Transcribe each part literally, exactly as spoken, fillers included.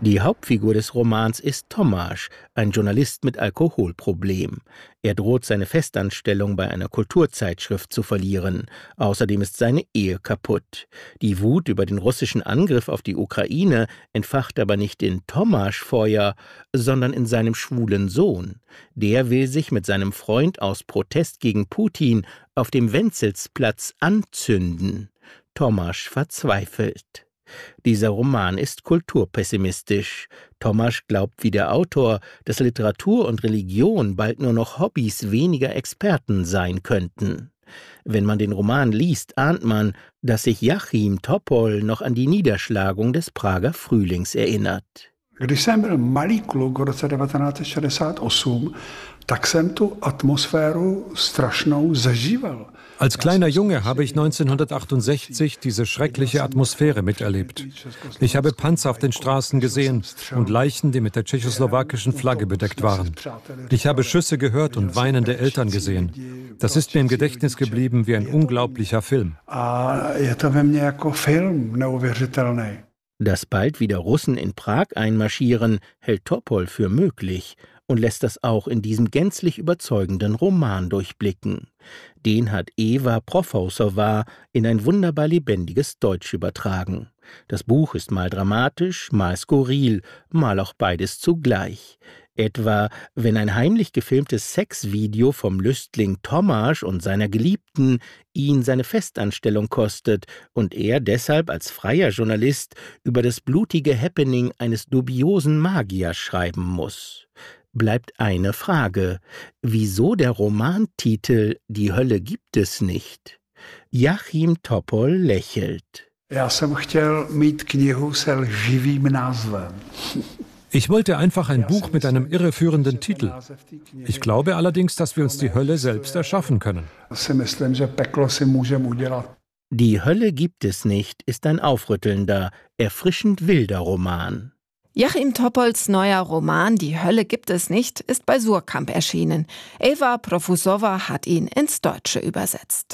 Die Hauptfigur des Romans ist Tomasz, ein Journalist mit Alkoholproblem. Er droht, seine Festanstellung bei einer Kulturzeitschrift zu verlieren. Außerdem ist seine Ehe kaputt. Die Wut über den russischen Angriff auf die Ukraine entfacht aber nicht in Tomasz Feuer, sondern in seinem schwulen Sohn. Der will sich mit seinem Freund aus Protest gegen Putin auf dem Wenzelsplatz anzünden. Tomasz verzweifelt. Dieser Roman ist kulturpessimistisch. Tomasz glaubt wie der Autor, dass Literatur und Religion bald nur noch Hobbys weniger Experten sein könnten. Wenn man den Roman liest, ahnt man, dass sich Jachim Topol noch an die Niederschlagung des Prager Frühlings erinnert. Když jsem byl malý kluk v roce devatenáct set šedesát osm, tak jsem tu atmosféru strašnou zažíval. Als kleiner Junge habe ich neunzehnhundertachtundsechzig diese schreckliche Atmosphäre miterlebt. Ich habe Panzer auf den Straßen gesehen und Leichen, die mit der tschechoslowakischen Flagge bedeckt waren. Ich habe Schüsse gehört und weinende Eltern gesehen. Das ist mir im Gedächtnis geblieben wie ein unglaublicher Film. Dass bald wieder Russen in Prag einmarschieren, hält Topol für möglich und lässt das auch in diesem gänzlich überzeugenden Roman durchblicken. Den hat Eva Prochowzowa in ein wunderbar lebendiges Deutsch übertragen. Das Buch ist mal dramatisch, mal skurril, mal auch beides zugleich. Etwa, wenn ein heimlich gefilmtes Sexvideo vom Lüstling Tomasz und seiner Geliebten ihn seine Festanstellung kostet und er deshalb als freier Journalist über das blutige Happening eines dubiosen Magiers schreiben muss. Bleibt eine Frage: Wieso der Romantitel »Die Hölle gibt es nicht«? Jachim Topol lächelt. Já jsem chtěl mít knihu se lživým názvem. Ich wollte einfach ein Buch mit einem irreführenden Titel. Ich glaube allerdings, dass wir uns die Hölle selbst erschaffen können. Die Hölle gibt es nicht ist ein aufrüttelnder, erfrischend wilder Roman. Jachim Topols neuer Roman »Die Hölle gibt es nicht« ist bei Suhrkamp erschienen. Eva Prochowzowa hat ihn ins Deutsche übersetzt.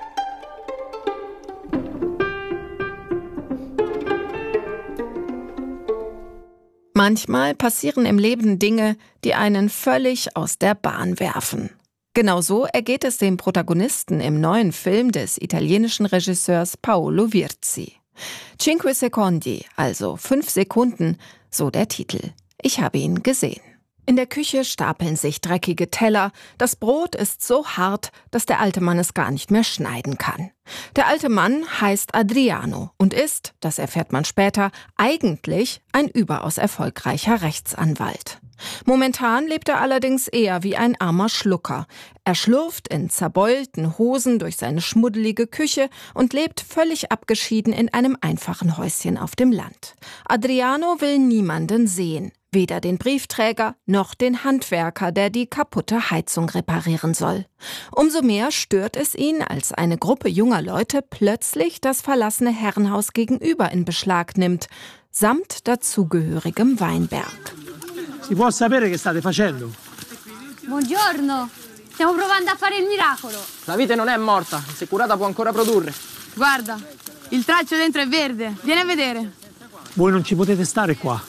Manchmal passieren im Leben Dinge, die einen völlig aus der Bahn werfen. Genauso ergeht es dem Protagonisten im neuen Film des italienischen Regisseurs Paolo Virzi. Cinque Secondi, also fünf Sekunden, so der Titel. Ich habe ihn gesehen. In der Küche stapeln sich dreckige Teller. Das Brot ist so hart, dass der alte Mann es gar nicht mehr schneiden kann. Der alte Mann heißt Adriano und ist, das erfährt man später, eigentlich ein überaus erfolgreicher Rechtsanwalt. Momentan lebt er allerdings eher wie ein armer Schlucker. Er schlurft in zerbeulten Hosen durch seine schmuddelige Küche und lebt völlig abgeschieden in einem einfachen Häuschen auf dem Land. Adriano will niemanden sehen, weder den Briefträger noch den Handwerker, der die kaputte Heizung reparieren soll. Umso mehr stört es ihn, als eine Gruppe junger Leute plötzlich das verlassene Herrenhaus gegenüber in Beschlag nimmt, samt dazugehörigem Weinberg. Si può sapere che state facendo? Buongiorno, stiamo provando a fare il miracolo. La vite non è morta, se curata può ancora produrre. Guarda, il tralcio dentro è verde, vieni a vedere. Voi non ci potete stare qua.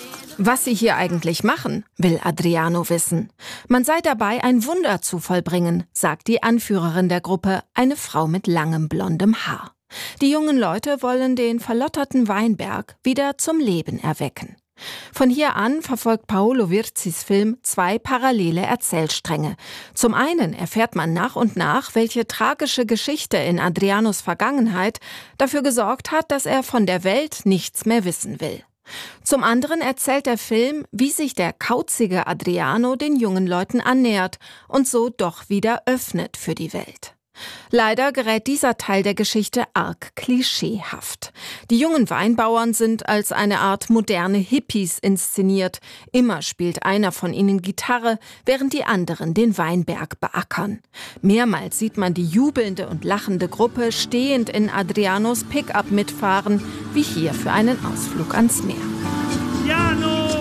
Was sie hier eigentlich machen, will Adriano wissen. Man sei dabei, ein Wunder zu vollbringen, sagt die Anführerin der Gruppe, eine Frau mit langem blondem Haar. Die jungen Leute wollen den verlotterten Weinberg wieder zum Leben erwecken. Von hier an verfolgt Paolo Virzis Film zwei parallele Erzählstränge. Zum einen erfährt man nach und nach, welche tragische Geschichte in Adrianos Vergangenheit dafür gesorgt hat, dass er von der Welt nichts mehr wissen will. Zum anderen erzählt der Film, wie sich der kauzige Adriano den jungen Leuten annähert und so doch wieder öffnet für die Welt. Leider gerät dieser Teil der Geschichte arg klischeehaft. Die jungen Weinbauern sind als eine Art moderne Hippies inszeniert. Immer spielt einer von ihnen Gitarre, während die anderen den Weinberg beackern. Mehrmals sieht man die jubelnde und lachende Gruppe stehend in Adrianos Pickup mitfahren, wie hier für einen Ausflug ans Meer. Piano!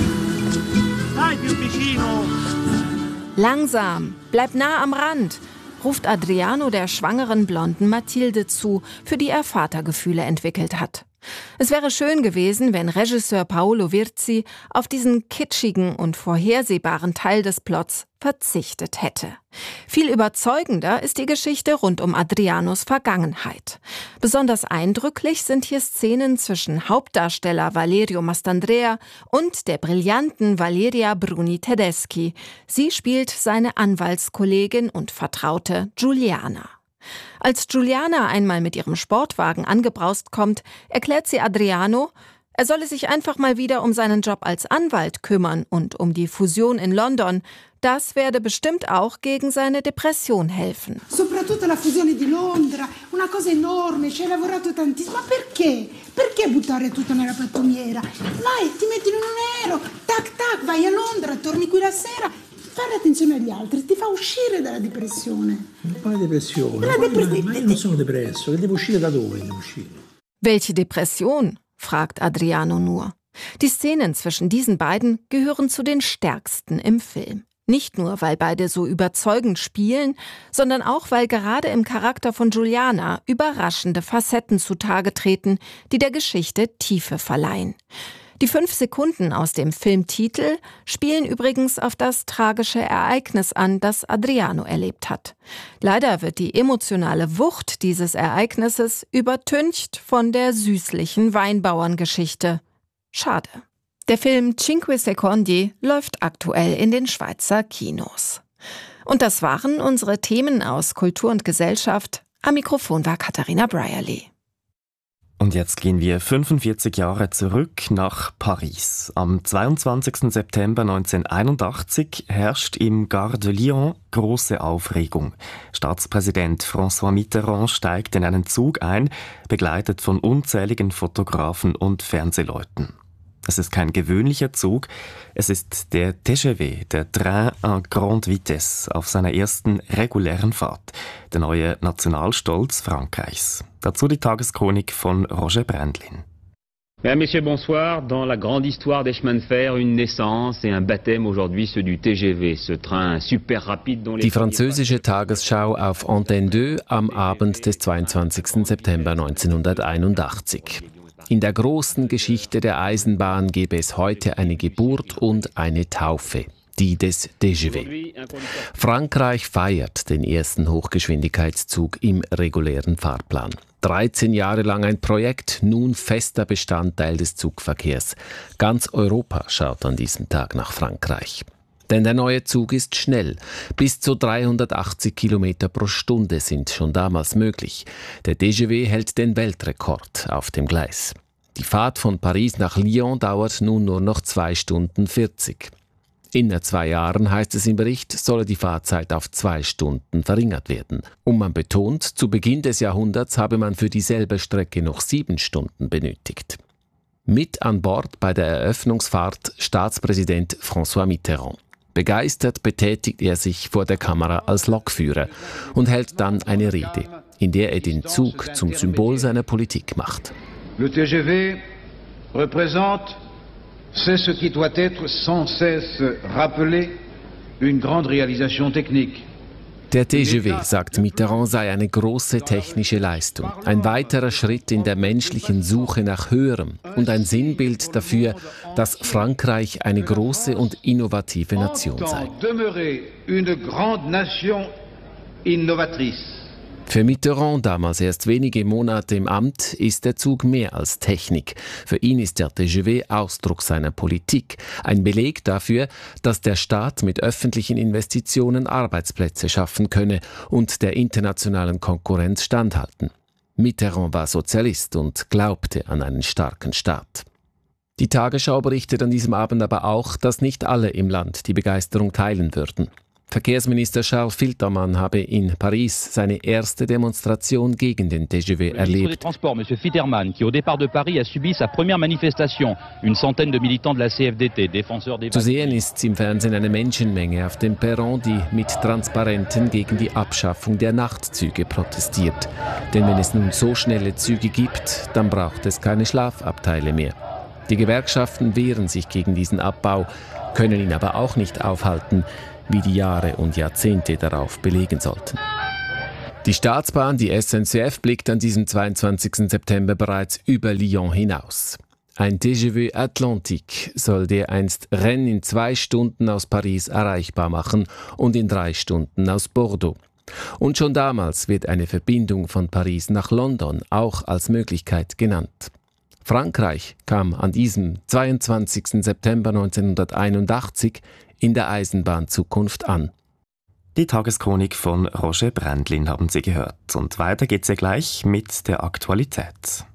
Dai più vicino! Langsam, bleib nah am Rand. ruft Adriano der schwangeren blonden Mathilde zu, für die er Vatergefühle entwickelt hat. Es wäre schön gewesen, wenn Regisseur Paolo Virzi auf diesen kitschigen und vorhersehbaren Teil des Plots verzichtet hätte. Viel überzeugender ist die Geschichte rund um Adrianos Vergangenheit. Besonders eindrücklich sind hier Szenen zwischen Hauptdarsteller Valerio Mastandrea und der brillanten Valeria Bruni Tedeschi. Sie spielt seine Anwaltskollegin und Vertraute Giuliana. Als Giuliana einmal mit ihrem Sportwagen angebraust kommt, erklärt sie Adriano, er solle sich einfach mal wieder um seinen Job als Anwalt kümmern und um die Fusion in London. Das werde bestimmt auch gegen seine Depression helfen. Soprattutto la fusione di Londra, una cosa enorme, ci hai lavorato tantissimo. Ma perché? Perché buttare tutto nella pattumiera? Vai, ti metti in un aereo, tac tac, vai a Londra, torni qui la sera. Fare attenzione agli altri ti fa uscire dalla depressione. Quale depressione? La depressione. Ma io non sono depresso, che devo uscire da dove devo uscire? Welche Depression? Fragt Adriano nur. Die Szenen zwischen diesen beiden gehören zu den stärksten im Film. Nicht nur, weil beide so überzeugend spielen, sondern auch, weil gerade im Charakter von Giuliana überraschende Facetten zutage treten, die der Geschichte Tiefe verleihen. Die fünf Sekunden aus dem Filmtitel spielen übrigens auf das tragische Ereignis an, das Adriano erlebt hat. Leider wird die emotionale Wucht dieses Ereignisses übertüncht von der süßlichen Weinbauerngeschichte. Schade. Der Film Cinque Secondi läuft aktuell in den Schweizer Kinos. Und das waren unsere Themen aus Kultur und Gesellschaft. Am Mikrofon war Katharina Brierley. Und jetzt gehen wir fünfundvierzig Jahre zurück nach Paris. Am zweiundzwanzigsten September neunzehnhunderteinundachtzig herrscht im Gare de Lyon große Aufregung. Staatspräsident François Mitterrand steigt in einen Zug ein, begleitet von unzähligen Fotografen und Fernsehleuten. Es ist kein gewöhnlicher Zug, es ist der T G V, der Train à grande vitesse, auf seiner ersten regulären Fahrt, der neue Nationalstolz Frankreichs. Dazu die Tageschronik von Roger Brändlin. Mesdames, Messieurs, bonsoir. Dans la grande histoire des chemins de fer, une naissance et un baptême aujourd'hui, ceux du T G V, ce train super rapide dont les... Die französische Tagesschau auf Antenne deux am Abend des zweiundzwanzigsten September neunzehnhunderteinundachtzig. In der großen Geschichte der Eisenbahn gäbe es heute eine Geburt und eine Taufe, die des T G V. Frankreich feiert den ersten Hochgeschwindigkeitszug im regulären Fahrplan. dreizehn Jahre lang ein Projekt, nun fester Bestandteil des Zugverkehrs. Ganz Europa schaut an diesem Tag nach Frankreich. Denn der neue Zug ist schnell. Bis zu dreihundertachtzig Kilometer pro Stunde sind schon damals möglich. Der T G V hält den Weltrekord auf dem Gleis. Die Fahrt von Paris nach Lyon dauert nun nur noch zwei Stunden vierzig. In zwei Jahren, heißt es im Bericht, solle die Fahrzeit auf zwei Stunden verringert werden. Und man betont, zu Beginn des Jahrhunderts habe man für dieselbe Strecke noch sieben Stunden benötigt. Mit an Bord bei der Eröffnungsfahrt Staatspräsident François Mitterrand. Begeistert betätigt er sich vor der Kamera als Lokführer und hält dann eine Rede, in der er den Zug zum Symbol seiner Politik macht. Le T G V représente, c'est ce qui doit être sans cesse rappelé, une grande réalisation technique. Der T G V, sagt Mitterrand, sei eine große technische Leistung, ein weiterer Schritt in der menschlichen Suche nach Höherem und ein Sinnbild dafür, dass Frankreich eine große und innovative Nation sei. Für Mitterrand, damals erst wenige Monate im Amt, ist der Zug mehr als Technik. Für ihn ist der T G V Ausdruck seiner Politik, ein Beleg dafür, dass der Staat mit öffentlichen Investitionen Arbeitsplätze schaffen könne und der internationalen Konkurrenz standhalten. Mitterrand war Sozialist und glaubte an einen starken Staat. Die Tagesschau berichtet an diesem Abend aber auch, dass nicht alle im Land die Begeisterung teilen würden. Verkehrsminister Charles Filtermann habe in Paris seine erste Demonstration gegen den T G V erlebt. Monsieur Filtermann, qui au départ de Paris a subi sa première manifestation, une centaine de militants de la C F D T, défenseurs des... Zu sehen ist im Fernsehen eine Menschenmenge auf dem Perron, die mit Transparenten gegen die Abschaffung der Nachtzüge protestiert. Denn wenn es nun so schnelle Züge gibt, dann braucht es keine Schlafabteile mehr. Die Gewerkschaften wehren sich gegen diesen Abbau, können ihn aber auch nicht aufhalten, wie die Jahre und Jahrzehnte darauf belegen sollten. Die Staatsbahn, die S N C F, blickt an diesem zweiundzwanzigsten September bereits über Lyon hinaus. Ein T G V Atlantique soll dereinst Rennes in zwei Stunden aus Paris erreichbar machen und in drei Stunden aus Bordeaux. Und schon damals wird eine Verbindung von Paris nach London auch als Möglichkeit genannt. Frankreich kam an diesem zweiundzwanzigsten September neunzehnhunderteinundachtzig in der Eisenbahnzukunft an. Die Tageschronik von Roger Brändlin haben Sie gehört. Und weiter geht's ja gleich mit der Aktualität.